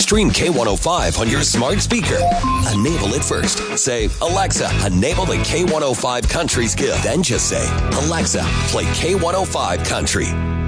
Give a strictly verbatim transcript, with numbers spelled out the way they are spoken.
Stream K one oh five on your smart speaker. Enable it first. Say, Alexa, enable the K one oh five Country skill. Then just say, Alexa, play K one oh five Country.